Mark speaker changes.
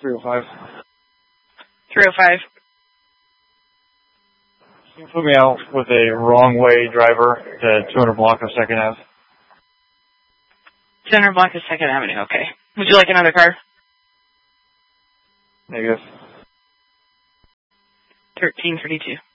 Speaker 1: 305.
Speaker 2: 305.
Speaker 1: Can you put me out with a wrong way driver to 200 block of 2nd Ave?
Speaker 2: 200 block of 2nd Avenue, okay. Would you like another car?
Speaker 1: Negative.
Speaker 2: 1332.